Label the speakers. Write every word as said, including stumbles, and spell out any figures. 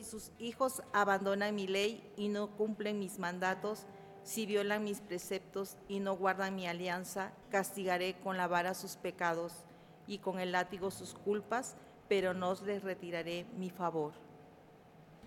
Speaker 1: si sus hijos abandonan mi ley y no cumplen mis mandatos, si violan mis preceptos y no guardan mi alianza, castigaré con la vara sus pecados y con el látigo sus culpas, pero no les retiraré mi favor.